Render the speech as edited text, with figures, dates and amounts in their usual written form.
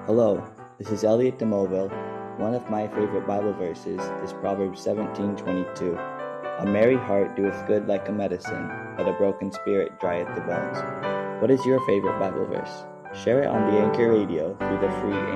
Hello, this is Elliot DeMoville. One of my favorite Bible verses is Proverbs 17:22. A merry heart doeth good like a medicine, but a broken spirit drieth the bones. What is your favorite Bible verse? Share it on the Anchor Radio through the free